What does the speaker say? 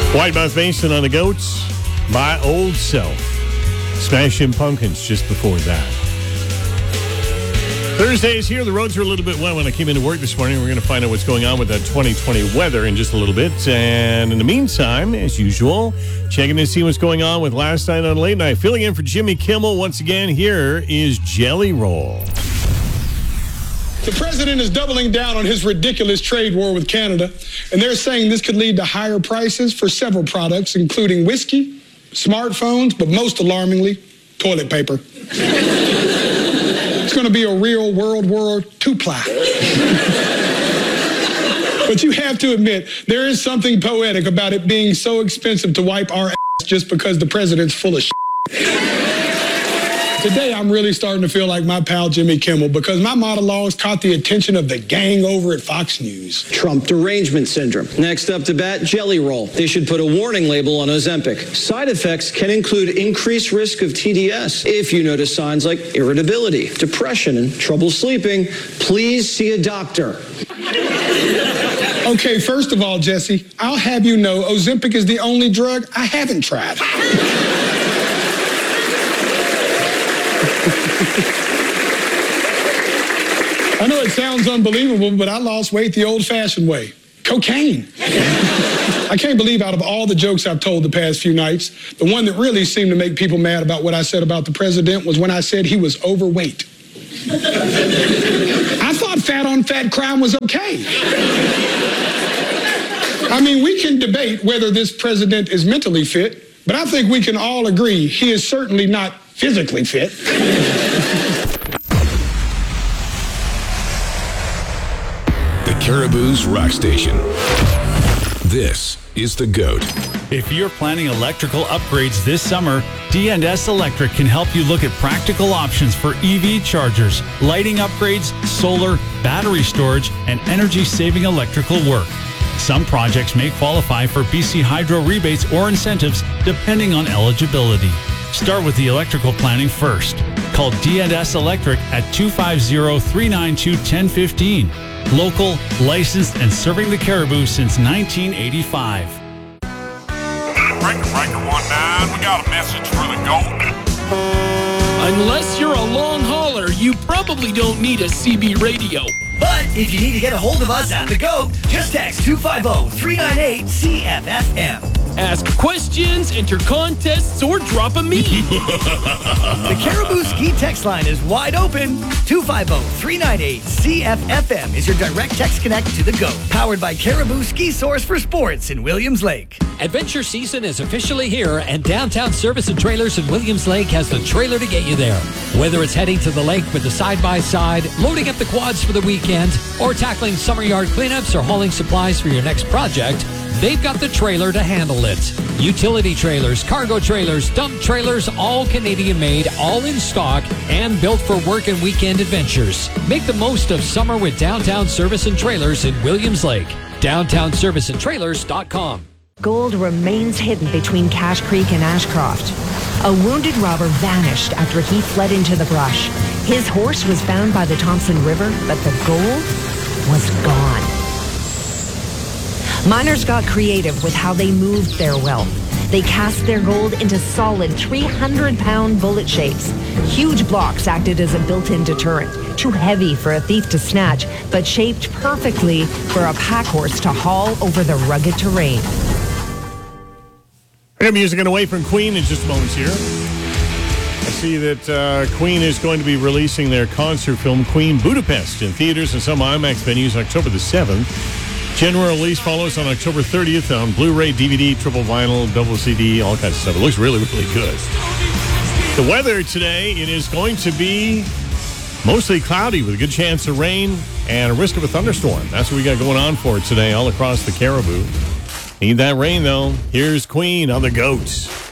White Mouth Mason on the Goats. My Old Self. Smashing Pumpkins just before that. Thursday is here. The roads are a little bit wet when I came into work this morning. We're going to find out what's going on with that 2020 weather in just a little bit. And in the meantime, as usual, checking to see what's going on with Last Night on Late Night. Filling in for Jimmy Kimmel once again, here is Jelly Roll. The president is doubling down on his ridiculous trade war with Canada, and they're saying this could lead to higher prices for several products, including whiskey, smartphones, but most alarmingly, toilet paper. It's going to be a real World War II-ply. But you have to admit, there is something poetic about it being so expensive to wipe our ass just because the president's full of shit. Today, I'm really starting to feel like my pal Jimmy Kimmel because my monologues caught the attention of the gang over at Fox News. Trump derangement syndrome. Next up to bat, Jelly Roll. They should put a warning label on Ozempic. Side effects can include increased risk of TDS. If you notice signs like irritability, depression, and trouble sleeping, please see a doctor. Okay, first of all, Jesse, I'll have you know Ozempic is the only drug I haven't tried. I know it sounds unbelievable, but I lost weight the old-fashioned way. Cocaine. I can't believe out of all the jokes I've told the past few nights, the one that really seemed to make people mad about what I said about the president was when I said he was overweight. I thought fat-on-fat crime was okay. I mean, we can debate whether this president is mentally fit, but I think we can all agree he is certainly not physically fit. Caribou's Rock Station. This is The GOAT. If you're planning electrical upgrades this summer, D&S Electric can help you look at practical options for EV chargers, lighting upgrades, solar, battery storage, and energy-saving electrical work. Some projects may qualify for BC Hydro rebates or incentives depending on eligibility. Start with the electrical planning first. Call D&S Electric at 250-392-1015. Local, licensed, and serving the Caribou since 1985. Breaker 19, we got a message for the GOAT. Unless you're a long hauler, you probably don't need a CB radio. But if you need to get a hold of us at the GOAT, just text 250-398-CFFM. Ask questions, enter contests, or drop a meme. The Caribou Ski text line is wide open. 250-398-CFFM is your direct text connect to the GOAT. Powered by Caribou Ski Source for Sports in Williams Lake. Adventure season is officially here, and Downtown Service and Trailers in Williams Lake has the trailer to get you there. Whether it's heading to the lake with the side-by-side, loading up the quads for the weekend, or tackling summer yard cleanups or hauling supplies for your next project, they've got the trailer to handle it. Utility trailers, cargo trailers, dump trailers, all Canadian made, all in stock, and built for work and weekend adventures. Make the most of summer with Downtown Service and Trailers in Williams Lake. DowntownServiceandTrailers.com. Gold remains hidden between Cache Creek and Ashcroft. A wounded robber vanished after he fled into the brush. His horse was found by the Thompson River, but the gold was gone. Miners got creative with how they moved their wealth. They cast their gold into solid 300-pound bullet shapes. Huge blocks acted as a built-in deterrent, too heavy for a thief to snatch, but shaped perfectly for a pack horse to haul over the rugged terrain. I got music away from Queen in just moments here. I see that Queen is going to be releasing their concert film, Queen Budapest, in theaters and some IMAX venues October the 7th. General release follows on October 30th on Blu-ray, DVD, triple vinyl, double CD, all kinds of stuff. It looks really, really good. The weather today, it is going to be mostly cloudy with a good chance of rain and a risk of a thunderstorm. That's what we got going on for today all across the Caribou. Need that rain, though. Here's Queen on the Goats.